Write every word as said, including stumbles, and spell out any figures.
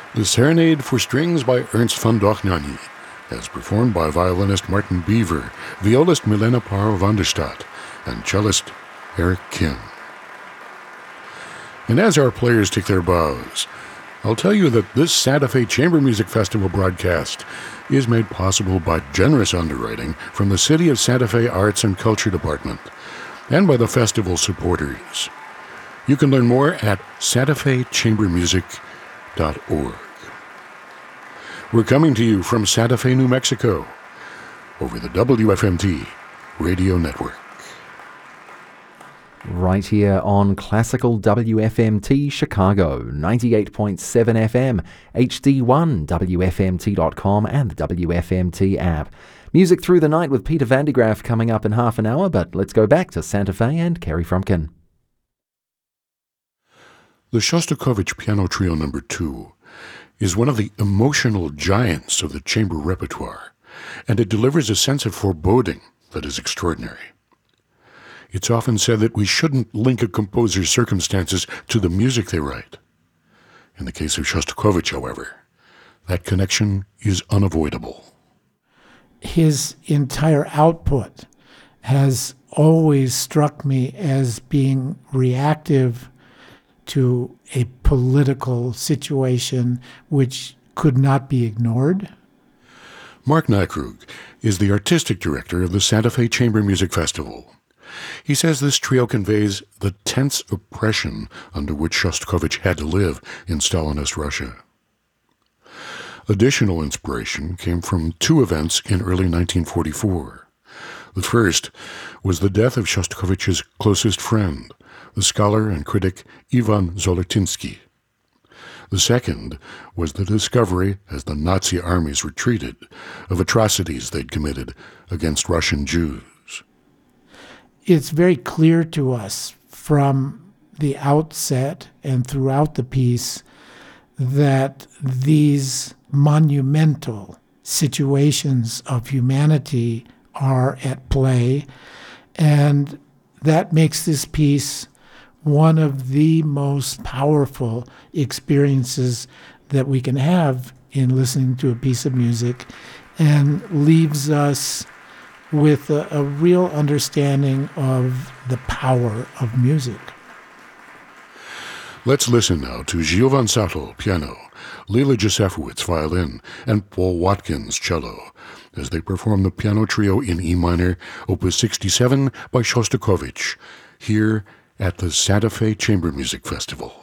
The Serenade for Strings by Ernst von Dohnanyi, as performed by violinist Martin Beaver, violist Milena Paro van der Stadt, and cellist Eric Kim. And as our players take their bows, I'll tell you that this Santa Fe Chamber Music Festival broadcast is made possible by generous underwriting from the City of Santa Fe Arts and Culture Department and by the festival supporters. You can learn more at santa fe chamber music dot org. We're coming to you from Santa Fe, New Mexico, over the W F M T radio network. Right here on Classical W F M T Chicago, ninety-eight point seven F M, H D one, W F M T dot com, and the W F M T app. Music Through the Night with Peter Van de Graaff coming up in half an hour, but let's go back to Santa Fe and Kerry Frumkin. The Shostakovich Piano Trio Number two is one of the emotional giants of the chamber repertoire, and it delivers a sense of foreboding that is extraordinary. It's often said that we shouldn't link a composer's circumstances to the music they write. In the case of Shostakovich, however, that connection is unavoidable. His entire output has always struck me as being reactive to a political situation which could not be ignored. Mark Nykrug is the artistic director of the Santa Fe Chamber Music Festival. He says this trio conveys the tense oppression under which Shostakovich had to live in Stalinist Russia. Additional inspiration came from two events in early nineteen forty-four. The first was the death of Shostakovich's closest friend, the scholar and critic Ivan Zolotinsky. The second was the discovery, as the Nazi armies retreated, of atrocities they'd committed against Russian Jews. It's very clear to us from the outset and throughout the piece that these monumental situations of humanity are at play, and that makes this piece one of the most powerful experiences that we can have in listening to a piece of music, and leaves us with a, a real understanding of the power of music. Let's listen now to Gil Van Sattel, piano, Leila Josefowitz, violin, and Paul Watkins, cello, as they perform the piano trio in E minor, Opus sixty-seven by Shostakovich, here at the Santa Fe Chamber Music Festival.